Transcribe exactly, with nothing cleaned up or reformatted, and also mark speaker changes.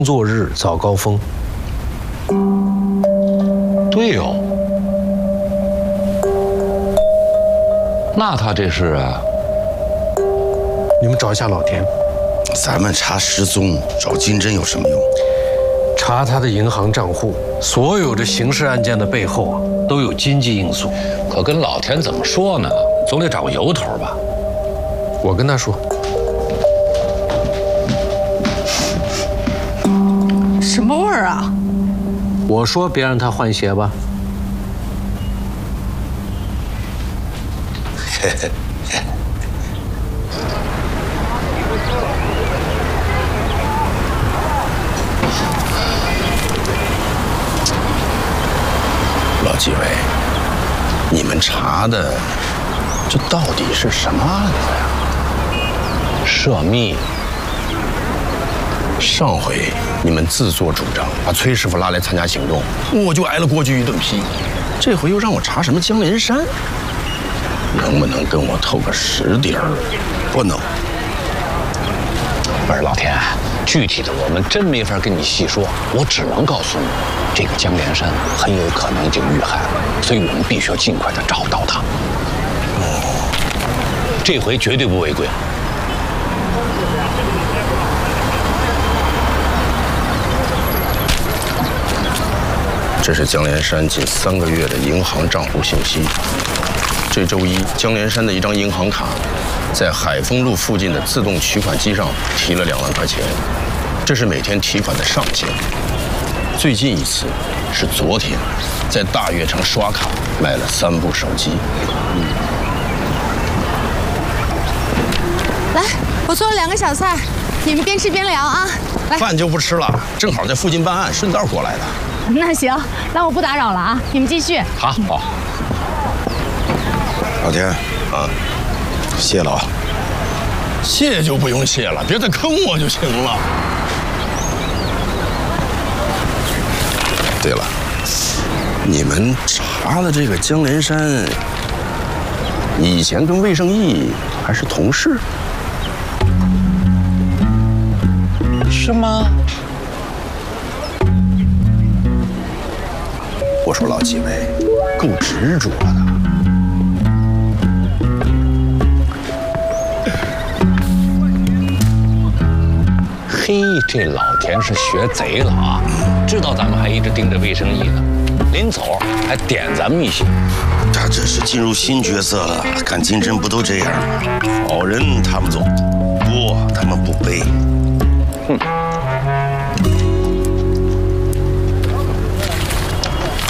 Speaker 1: 作日早高峰。
Speaker 2: 对哦，那他这是啊？
Speaker 1: 你们找一下老田。
Speaker 3: 咱们查失踪，找金针有什么用？
Speaker 1: 查他的银行账户，所有的刑事案件的背后啊，都有经济因素。
Speaker 2: 可跟老田怎么说呢？总得找个由头吧。
Speaker 1: 我跟他说。
Speaker 4: 什么味儿啊？
Speaker 1: 我说别让他换鞋吧。
Speaker 3: 嘿嘿。老纪委，你们查的这到底是什么案子呀？
Speaker 2: 涉密。
Speaker 3: 上回你们自作主张把崔师傅拉来参加行动，我就挨了郭局一顿批。这回又让我查什么江连山，能不能跟我透个实底儿？不能。
Speaker 2: 不是老田，具体的我们真没法跟你细说，我只能告诉你，这个江连山很有可能已经遇害了，所以我们必须要尽快的找到他。这回绝对不违规。
Speaker 3: 这是江连山近三个月的银行账户信息。这周一，江连山的一张银行卡在海丰路附近的自动取款机上提了两万块钱，这是每天提款的上限。最近一次是昨天，在大悦城刷卡买了三部手机。
Speaker 4: 来，我做了两个小菜，你们边吃边聊啊。来，
Speaker 3: 饭就不吃了，正好在附近办案，顺道过来的。
Speaker 4: 那行，那我不打扰了啊，你们继续。
Speaker 2: 好，好。
Speaker 3: 老田啊，谢了啊。谢就不用谢了，别再坑我就行了。对了，你们查的这个江连山，以前跟魏胜义还是同事？
Speaker 2: 是吗？
Speaker 3: 我说老纪委，够执着的。
Speaker 2: 嘿，这老田是学贼了啊！知道咱们还一直盯着魏胜义呢，临走还点咱们一些。
Speaker 3: 他这是进入新角色了，看金针不都这样吗？好人他们做，不，他们不背。
Speaker 2: 哼。